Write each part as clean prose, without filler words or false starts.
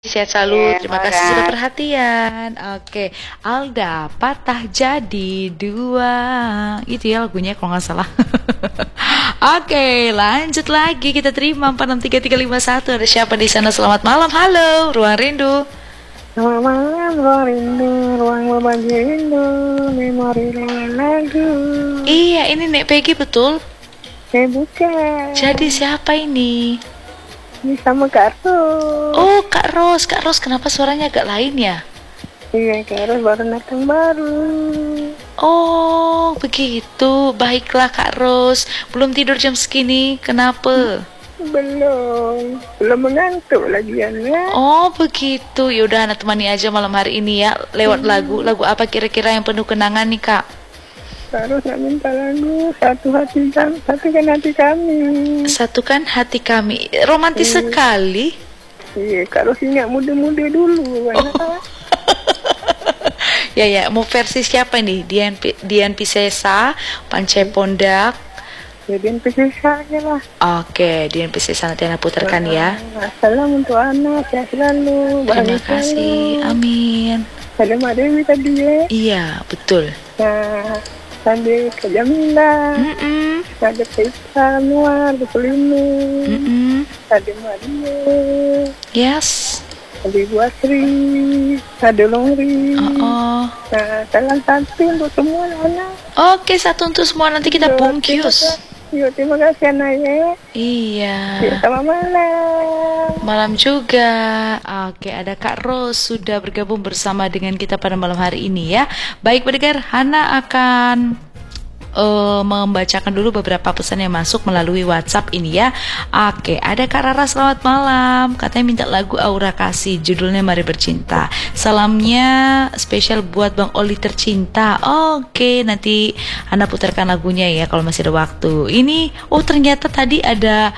Sehat selalu, terima kasih sudah perhatian. Oke, Alda, patah jadi dua. Itu ya lagunya kalau nggak salah. Oke, lanjut lagi. Kita terima 463351. Ada siapa di sana? Selamat malam, halo, Ruang Rindu. Selamat malam, ruang rindu, ruang berbagi rindu, memori lagu. Iya, ini Nek Peggy betul? Bukan. Jadi siapa ini? Ini sama Kak Ros. Oh, Kak Ros. Kak Ros, kenapa suaranya agak lain ya? Iya, Kak Ros baru datang baru. Oh, begitu. Baiklah Kak Ros. Belum tidur jam segini. Kenapa? Belum mengantuk lagi ya. Oh, begitu. Yaudah, anak temani aja malam hari ini ya. Lewat lagu. Lagu apa kira-kira yang penuh kenangan nih, Kak? Kak Ros nak minta lagu satukan hati kami. Satukan hati kami. Romantis sekali. Iya, Kak Ros ingat muda-muda dulu. Oh. Ya, mau versi siapa nih? Dian Piscesa, Pance Pondak. Ya, Dian Piscesa aja lah. Oke, Dian Piscesa nanti Ana putarkan ya. Salam untuk anak, sehat selalu. Terima kasih, amin. Ada Mak Dewi tadi ya. Iya, betul. Nah, ada Kak Jamila, ada Faisal Anwar, betul ini. Ada Maria, Yes. ada Ibu Asri, ada Longri. Nah, salam satu untuk semua anak. Oke, satu untuk semua, nanti kita bungkus. Terima kasih anak ya. Iya. Selamat malam. Malam juga. Oke, ada Kak Ros sudah bergabung bersama dengan kita pada malam hari ini ya. Baik pendengar, Hana akan membacakan dulu beberapa pesan yang masuk melalui WhatsApp ini ya. Oke, ada Kak Rara, selamat malam. Katanya minta lagu Aura Kasih, judulnya Mari Bercinta. Salamnya spesial buat Bang Oli tercinta. Oke, nanti Anda putarkan lagunya ya kalau masih ada waktu. Ini, ternyata tadi ada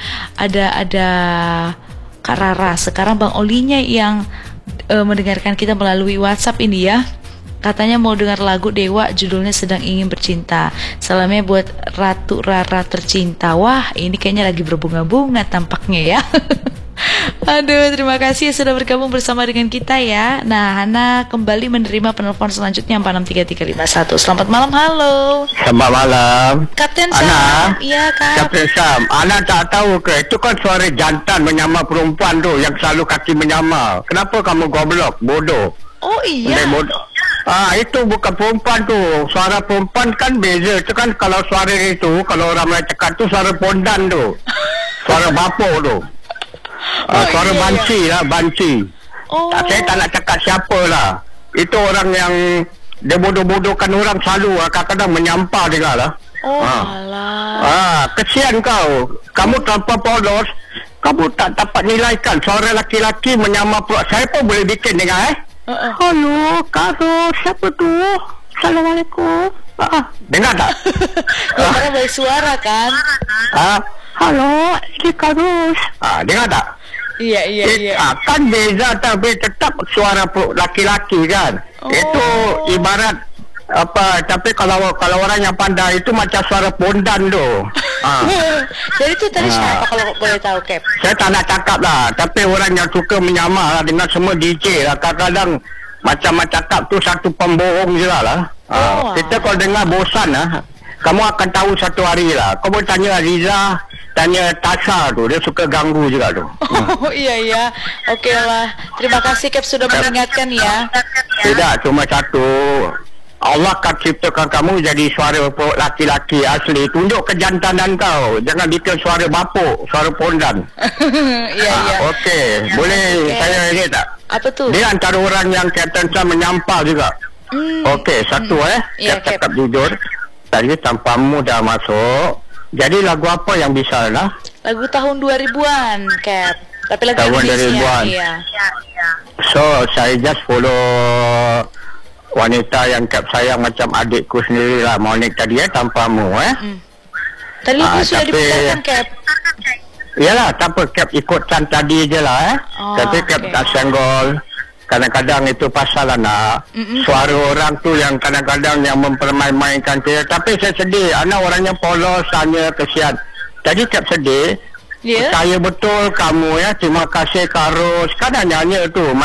Kak Rara. Sekarang Bang Olinya yang mendengarkan kita melalui WhatsApp ini ya. Katanya mau dengar lagu Dewa, judulnya Sedang Ingin Bercinta. Salamnya buat Ratu Rara tercinta. Wah, ini kayaknya lagi berbunga-bunga tampaknya ya. Aduh, terima kasih sudah bergabung bersama dengan kita ya. Nah, Hana kembali menerima penelpon selanjutnya 463351. Selamat malam, halo. Selamat malam. Kapten Ana. Sam. Iya, Kak. Kapten Sam, Ana tak tahu ke itu kan suara jantan menyamar perempuan tu yang selalu kaki menyamar. Kenapa kamu goblok, bodoh? Oh iya. Bodoh. Itu bukan perempuan tu. Suara perempuan kan beza. Itu kan kalau suara itu, kalau orang Melayu cakap tu suara pondan tu. Suara bapuk tu. Suara iya, banci lah, banci. Saya tak nak cakap siapa lah. Itu orang yang dia bodoh-bodohkan orang selalu. Kadang-kadang menyampah juga lah. Alah. Kesian kau. Kamu tanpa polos, kamu tak dapat nilaikan. Suara laki-laki menyamar perut. Saya pun boleh bikin dengar Halo, Kak Ros, siapa tu? Assalamualaikum. Dengar tak? Karena boleh suara kan? Halo, ini Kak Ros. Dengar tak? Iya. Kan beza tapi tetap suara laki-laki kan. Itu ibarat apa, tapi kalau orang yang pandai itu macam suara pondan tu. Jadi itu tadi siapa kalau boleh tahu, Cap? Saya tak nak cakap lah, tapi orang yang suka menyamar lah dengan semua DJ lah. Kadang-kadang macam cakap tu satu pembohong je lah. Kita kalau dengar bosan lah, kamu akan tahu satu hari lah. Kau boleh tanya Riza, tanya Tasha tu, dia suka ganggu juga tu. Iya. Oke lah. Terima kasih, Cap, sudah mengingatkan ya. Tidak, cuma satu. Allah akan ciptakan kamu jadi suara laki-laki asli. Tunjuk kejantanan kau. Jangan bikin suara bapuk, suara pondan. Iya. Okey. Boleh saya ini tak? Apa tu? Dia antara orang yang Captain Sam menyampah juga. Okey, satu Ya, saya cakap jujur. Tadi tanpamu dah masuk. Jadi lagu apa yang bisa lah? Lagu tahun 2000-an, Cap. Tapi lagu tahun Indonesia. 2000-an. Iya. So, saya just follow wanita yang Cap sayang macam adikku sendiri lah, Monik tadi tanpamu Tadi lagu sudah diputarkan, Cap. Yalah, tak apa, Cap ikutkan tadi je lah tapi Cap tak senggol. Kadang-kadang itu pasal anak suara orang tu yang kadang-kadang yang mempermain-mainkan dia. Tapi saya sedih, anak orangnya polos, hanya kesian. Tadi Cap sedih Ya. Percaya betul kamu ya. Terima kasih Kak Ros. Kan nyanyi tu